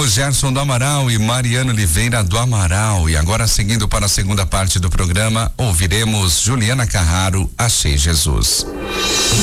Gerson do Amaral e Mariana Oliveira do Amaral. E agora, seguindo para a segunda parte do programa, ouviremos Juliana Carraro, Achei Jesus.